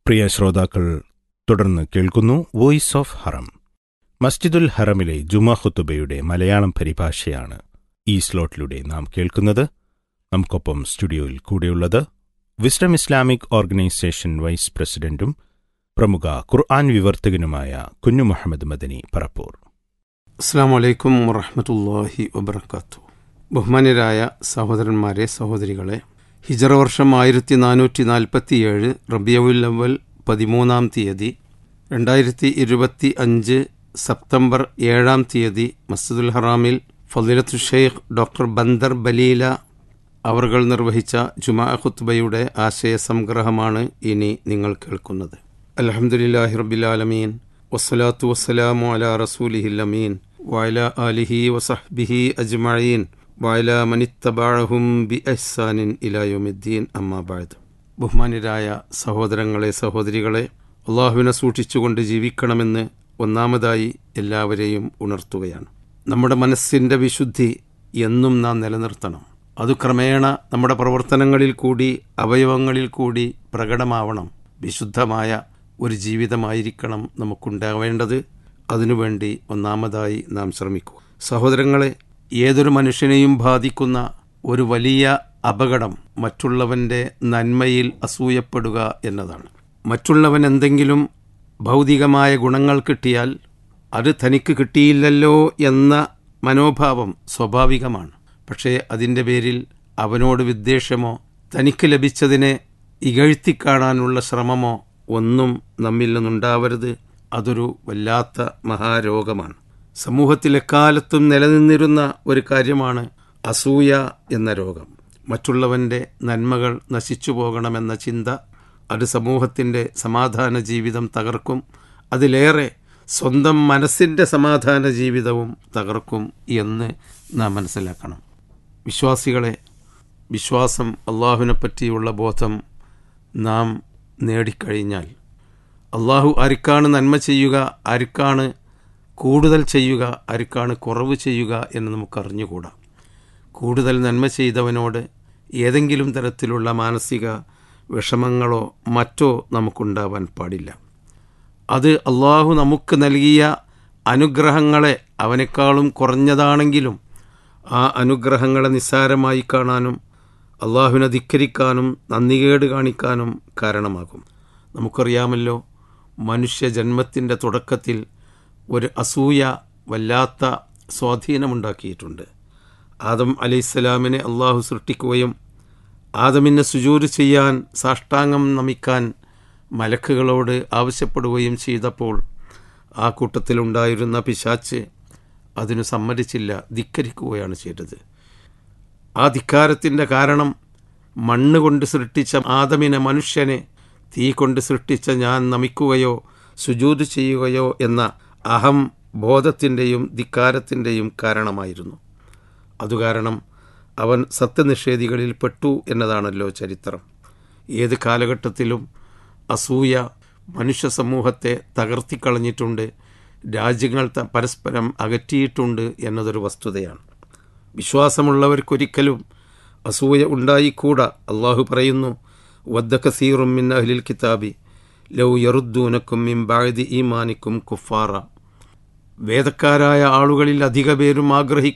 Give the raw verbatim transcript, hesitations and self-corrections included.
പ്രിയ ശ്രോതാക്കൾ, തുടർന്ന് കേൾക്കുന്നു വോയിസ് ഓഫ് ഹറം. മസ്ജിദുൽ ഹറമിലെ ജുമാ ഖുതുബയുടെ മലയാളം പരിഭാഷയാണ് ഈ സ്ലോട്ടിലൂടെ നാം കേൾക്കുന്നത്. നമുക്കൊപ്പം സ്റ്റുഡിയോയിൽ കൂടെയുള്ളത് വിസ്ഡം ഇസ്ലാമിക് ഓർഗനൈസേഷൻ വൈസ് പ്രസിഡന്റും പ്രമുഖ ഖുർആൻ വിവർത്തകനുമായ കുഞ്ഞു മുഹമ്മദ് മദനി പറപ്പൂർ. അസ്സലാമു അലൈക്കും വറഹ്മത്തുള്ളാഹി വബറകാതുഹു. ബഹുമാന്യരായ സഹോദരന്മാരെ, സഹോദരികളെ, ഹിജറ വർഷം ആയിരത്തി നാനൂറ്റി നാൽപ്പത്തിയേഴ് റബിയുൽ അവ്വൽ പതിമൂന്നാം തീയതി രണ്ടായിരത്തി ഇരുപത്തി അഞ്ച് സെപ്റ്റംബർ ഏഴാം തീയതി മസ്ജിദുൽ ഹറാമിൽ ഫളീലത്തു ഷെയ്ഖ് ഡോക്ടർ ബന്ദർ ബലീല അവർകൾ നിർവഹിച്ച ജുമാ ഖുത്ബയുടെ ആശയ സംഗ്രഹമാണ് ഇനി നിങ്ങൾ കേൾക്കുന്നത്. അൽഹംദുലില്ലാഹി റബ്ബിൽ ആലമീൻ, വസ്സലാത്തു വസ്സലാമു അലാ റസൂലിഹിൽ അമീൻ വഅലാ ആലിഹി വസഹ്ബിഹി അജ്മഈൻ വഅലാ മനിത്തബഅഹും ബിഇഹ്സാനിൻ ഇലാ യൗമിദ്ദീൻ. അമ്മാ ബഅദ്. ബഹുമാന്യരായ സഹോദരങ്ങളെ, സഹോദരികളെ, അള്ളാഹുവിനെ സൂക്ഷിച്ചുകൊണ്ട് ജീവിക്കണമെന്ന് ഒന്നാമതായി എല്ലാവരെയും ഉണർത്തുകയാണ്. നമ്മുടെ മനസ്സിൻ്റെ വിശുദ്ധി എന്നും നാം നിലനിർത്തണം. അത് ക്രമേണ നമ്മുടെ പ്രവർത്തനങ്ങളിൽ കൂടി അവയവങ്ങളിൽ കൂടി പ്രകടമാവണം. വിശുദ്ധമായ ഒരു ജീവിതമായിരിക്കണം നമുക്കുണ്ടാവേണ്ടത്. അതിനുവേണ്ടി ഒന്നാമതായി നാം ശ്രമിക്കുക. സഹോദരങ്ങളെ, ഏതൊരു മനുഷ്യനെയും ബാധിക്കുന്ന ഒരു വലിയ അപകടം മറ്റുള്ളവൻ്റെ നന്മയിൽ അസൂയപ്പെടുക എന്നതാണ്. മറ്റുള്ളവൻ എന്തെങ്കിലും ഭൗതികമായ ഗുണങ്ങൾ കിട്ടിയാൽ അത് തനിക്ക് കിട്ടിയില്ലല്ലോ എന്ന മനോഭാവം സ്വാഭാവികമാണ്. പക്ഷേ അതിൻ്റെ പേരിൽ അവനോട് വിദ്വേഷമോ തനിക്ക് ലഭിച്ചതിനെ ഇകഴ്ത്തിക്കാണാനുള്ള ശ്രമമോ ഒന്നും നമ്മിൽ നിന്നുണ്ടാവരുത്. അതൊരു വല്ലാത്ത മഹാരോഗമാണ്. സമൂഹത്തിലെക്കാലത്തും നിലനിന്നിരുന്ന ഒരു കാര്യമാണ് അസൂയ എന്ന രോഗം. മറ്റുള്ളവൻ്റെ നന്മകൾ നശിച്ചു പോകണമെന്ന ചിന്ത അത് സമൂഹത്തിൻ്റെ സമാധാന ജീവിതം തകർക്കും. അതിലേറെ സ്വന്തം മനസ്സിൻ്റെ സമാധാന ജീവിതവും തകർക്കും എന്ന് നാം മനസ്സിലാക്കണം. വിശ്വാസികളെ, വിശ്വാസം, അള്ളാഹുവിനെ പറ്റിയുള്ള ബോധം നാം നേടിക്കഴിഞ്ഞാൽ അള്ളാഹു ആർക്കാണ് നന്മ ചെയ്യുക, ആർക്കാണ് കൂടുതൽ ചെയ്യുക, ആർക്കാണ് കുറവ് ചെയ്യുക എന്ന് നമുക്കറിഞ്ഞുകൂടാ. കൂടുതൽ നന്മ ചെയ്തവനോട് ഏതെങ്കിലും തരത്തിലുള്ള മാനസിക വിഷമങ്ങളോ മറ്റോ നമുക്കുണ്ടാവാൻ പാടില്ല. അത് അള്ളാഹു നമുക്ക് നൽകിയ അനുഗ്രഹങ്ങളെ അവനേക്കാളും കുറഞ്ഞതാണെങ്കിലും ആ അനുഗ്രഹങ്ങളെ നിസ്സാരമായി കാണാനും അള്ളാഹുവിനെ ധിക്കരിക്കാനും നന്ദികേട് കാണിക്കാനും കാരണമാകും. നമുക്കറിയാമല്ലോ, മനുഷ്യജന്മത്തിൻ്റെ തുടക്കത്തിൽ ഒരു അസൂയ വല്ലാത്ത സ്വാധീനമുണ്ടാക്കിയിട്ടുണ്ട്. ആദം അലൈഹിസ്സലാമിനെ അള്ളാഹു സൃഷ്ടിക്കുകയും ആദമിനെ സുജൂദ് ചെയ്യാൻ, സാഷ്ടാംഗം നമിക്കാൻ മലക്കുകളോട് ആവശ്യപ്പെടുകയും ചെയ്തപ്പോൾ ആ കൂട്ടത്തിലുണ്ടായിരുന്ന പിശാച്ച് അതിനു സമ്മതിച്ചില്ല, ധിക്കരിക്കുകയാണ് ചെയ്തത്. ആ ധിക്കാരത്തിൻ്റെ കാരണം മണ്ണ് കൊണ്ട് സൃഷ്ടിച്ച ആദമിനെ, മനുഷ്യനെ തീ കൊണ്ട് സൃഷ്ടിച്ച ഞാൻ നമിക്കുകയോ സുജൂദ് ചെയ്യുകയോ എന്ന അഹം ബോധത്തിൻ്റെയും ധിക്കാരത്തിൻ്റെയും കാരണമായിരുന്നു. അതുകാരണം അവൻ സത്യനിഷേധികളിൽ പെട്ടു എന്നതാണല്ലോ ചരിത്രം. ഏത് കാലഘട്ടത്തിലും അസൂയ മനുഷ്യ സമൂഹത്തെ തകർത്തിക്കളഞ്ഞിട്ടുണ്ട്, രാജ്യങ്ങൾ പരസ്പരം അകറ്റിയിട്ടുണ്ട് എന്നതൊരു വസ്തുതയാണ്. വിശ്വാസമുള്ളവർക്കൊരിക്കലും അസൂയ ഉണ്ടായിക്കൂടാ. അള്ളാഹു പറയുന്നു, വദ്ദ കസീറും മിൻ അഹ്ലിൽ കിതാബി ലൗ യറുദ്ദൂനക്കും മിൻ ബഅദി ഈമാനിക്കും കുഫാറ. വേദക്കാരായ ആളുകളിൽ അധിക പേരും ആഗ്രഹിക്കും